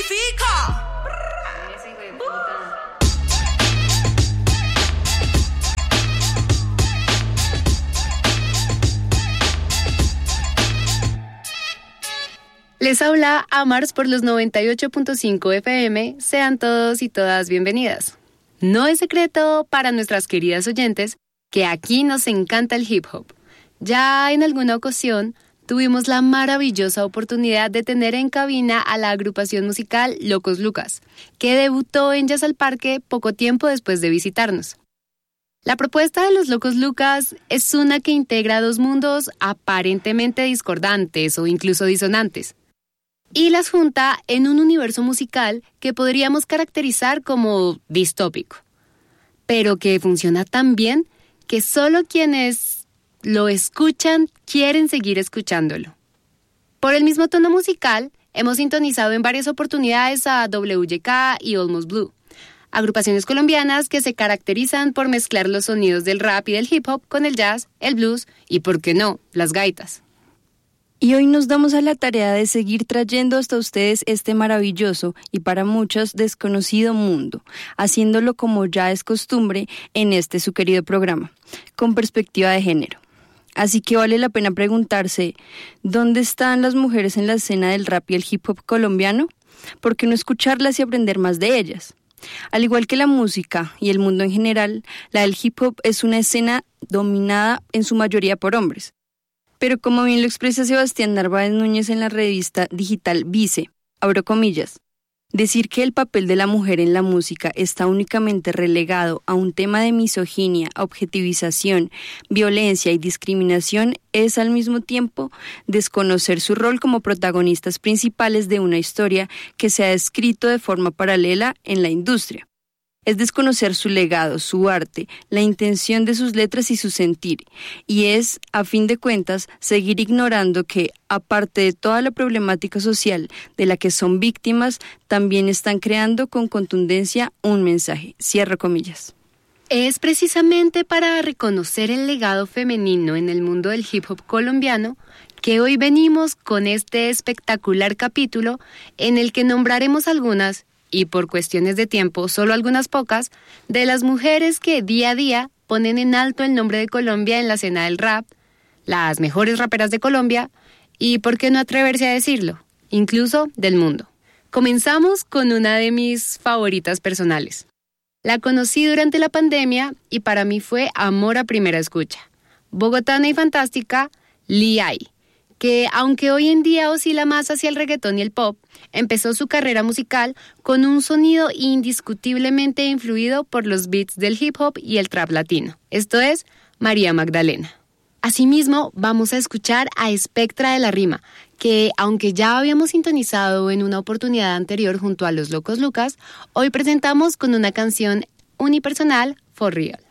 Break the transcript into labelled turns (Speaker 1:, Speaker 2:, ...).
Speaker 1: significa.
Speaker 2: Les habla Amars por los 98.5 FM. Sean todos y todas bienvenidas. No es secreto para nuestras queridas oyentes que aquí nos encanta el hip hop. Ya en alguna ocasión tuvimos la maravillosa oportunidad de tener en cabina a la agrupación musical Locos Lucas, que debutó en Jazz al Parque poco tiempo después de visitarnos. La propuesta de los Locos Lucas es una que integra dos mundos aparentemente discordantes o incluso disonantes, y las junta en un universo musical que podríamos caracterizar como distópico, pero que funciona tan bien que solo quienes lo escuchan quieren seguir escuchándolo. Por el mismo tono musical, hemos sintonizado en varias oportunidades a WYK y Almost Blue, agrupaciones colombianas que se caracterizan por mezclar los sonidos del rap y del hip hop con el jazz, el blues y, ¿por qué no?, las gaitas.
Speaker 3: Y hoy nos damos a la tarea de seguir trayendo hasta ustedes este maravilloso y para muchos desconocido mundo, haciéndolo como ya es costumbre en este su querido programa, con perspectiva de género. Así que vale la pena preguntarse, ¿dónde están las mujeres en la escena del rap y el hip hop colombiano? ¿Por qué no escucharlas y aprender más de ellas? Al igual que la música y el mundo en general, la del hip hop es una escena dominada en su mayoría por hombres. Pero como bien lo expresa Sebastián Narváez Núñez en la revista digital Vice, abro comillas, decir que el papel de la mujer en la música está únicamente relegado a un tema de misoginia, objetivización, violencia y discriminación es al mismo tiempo desconocer su rol como protagonistas principales de una historia que se ha escrito de forma paralela en la industria. Es desconocer su legado, su arte, la intención de sus letras y su sentir. Y es, a fin de cuentas, seguir ignorando que, aparte de toda la problemática social de la que son víctimas, también están creando con contundencia un mensaje. Cierro comillas.
Speaker 2: Es precisamente para reconocer el legado femenino en el mundo del hip hop colombiano que hoy venimos con este espectacular capítulo en el que nombraremos algunas, y por cuestiones de tiempo solo algunas pocas, de las mujeres que día a día ponen en alto el nombre de Colombia en la escena del rap, las mejores raperas de Colombia y, ¿por qué no atreverse a decirlo?, incluso del mundo. Comenzamos con una de mis favoritas personales. La conocí durante la pandemia y para mí fue amor a primera escucha. Bogotana y fantástica, Lee, que aunque hoy en día oscila más hacia el reggaetón y el pop, empezó su carrera musical con un sonido indiscutiblemente influido por los beats del hip hop y el trap latino. Esto es María Magdalena. Asimismo, vamos a escuchar a Espectra de la Rima, que aunque ya habíamos sintonizado en una oportunidad anterior junto a los Locos Lucas, hoy presentamos con una canción unipersonal, For Real.